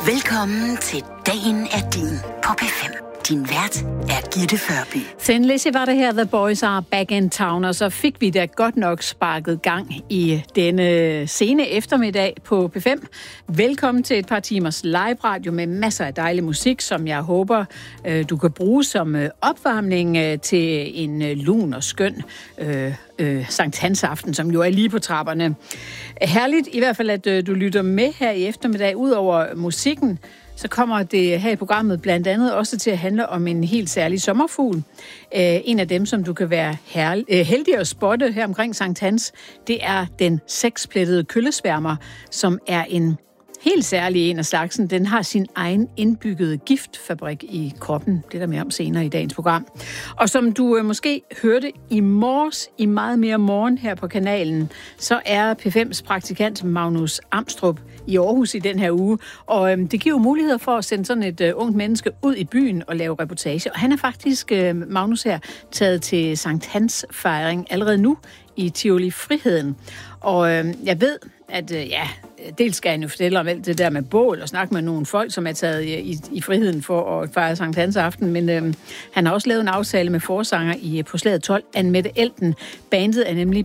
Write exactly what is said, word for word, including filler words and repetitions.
Velkommen til Dagen er din på P fem. Din vært er Gitte Førby. Sen Lizzy var det her, The Boys Are Back in Town, og så fik vi da godt nok sparket gang i denne sene eftermiddag på P fem. Velkommen til et par timers live radio med masser af dejlig musik, som jeg håber, du kan bruge som opvarmning til en lun og skøn øh, øh, Sankt Hans aften, som jo er lige på trapperne. Herligt i hvert fald, at du lytter med her i eftermiddag. Udover musikken, så kommer det her i programmet blandt andet også til at handle om en helt særlig sommerfugl. En af dem, som du kan være heldig at spotte her omkring Sankt Hans, det er den seksplettede køllesværmer, som er en helt særlig en af slagsen. Den har sin egen indbyggede giftfabrik i kroppen. Det er der mere om senere i dagens program. Og som du øh, måske hørte i morges, i meget mere morgen her på kanalen, så er P fems praktikant Magnus Amstrup i Aarhus i den her uge. Og øh, det giver jo muligheder for at sende sådan et øh, ungt menneske ud i byen og lave reportage. Og han er faktisk, øh, Magnus her, taget til Sankt Hans fejring allerede nu i Tivoli Friheden. Og øh, jeg ved, at øh, ja, dels skal han jo fortælle om alt det der med bål og snakke med nogle folk, som er taget i, i, i friheden for at fejre Sankt Hans aften, men øh, han har også lavet en aftale med forsanger i på slaget tolv, Anne Mette Elten. Bandet er nemlig